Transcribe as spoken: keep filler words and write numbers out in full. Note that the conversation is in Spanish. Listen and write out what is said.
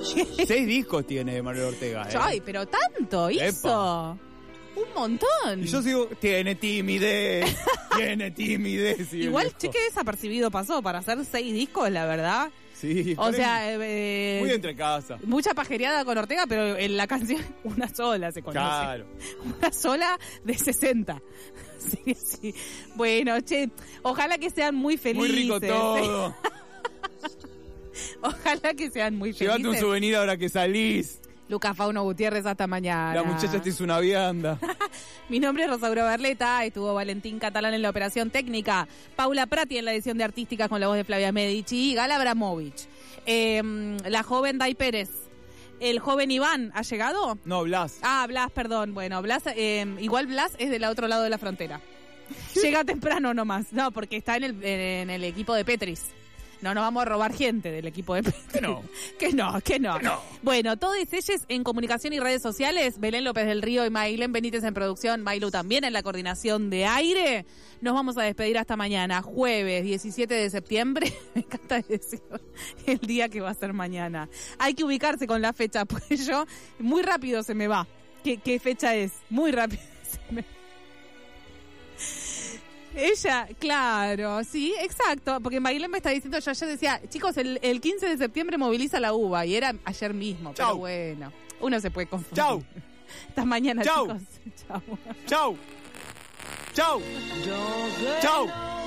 Seis discos tiene Manuel Ortega, ¿eh? Ay, pero tanto hizo. Epa. Un montón. Y yo sigo, tiene timidez, tiene timidez. Sí, igual, che, qué desapercibido pasó para hacer seis discos, la verdad. Sí. O sea, eh, muy entre casa. Mucha pajereada con Ortega, pero en la canción una sola se conoce. Claro. Una sola de sesenta. Sí, sí. Bueno, che, ojalá que sean muy felices. Muy rico todo. Ojalá que sean muy felices. Llévate un souvenir ahora que salís. Lucas Fauno Gutiérrez, hasta mañana. La muchacha te hizo una vianda. Mi nombre es Rosaura Berleta, estuvo Valentín Catalán en la operación técnica, Paula Prati en la edición de Artísticas con la voz de Flavia Medici y Gala Abramovich. Eh, la joven Day Pérez. ¿El joven Iván ha llegado? No, Blas. Ah, Blas, perdón. Bueno, Blas, eh, igual Blas es del otro lado de la frontera. Llega temprano nomás. No, porque está en el, en el equipo de Petris. No nos vamos a robar gente del equipo de Petris. Que no. Que no, que no. Que no. Bueno, todos ellos en comunicación y redes sociales. Belén López del Río y Mailén Benítez en producción. Mailu también en la coordinación de aire. Nos vamos a despedir hasta mañana, jueves diecisiete de septiembre. Me encanta decir el día que va a ser mañana. Hay que ubicarse con la fecha, pues yo muy rápido se me va. ¿Qué, qué fecha es? Muy rápido se me va. Ella, claro, sí, exacto, porque Maylene me está diciendo, yo ayer decía, chicos, el, el quince de septiembre moviliza la uva, y era ayer mismo, Chau. pero bueno, uno se puede confundir. Chau. Hasta mañana, Chau. chicos. Chau. Chau. Chau. Chau.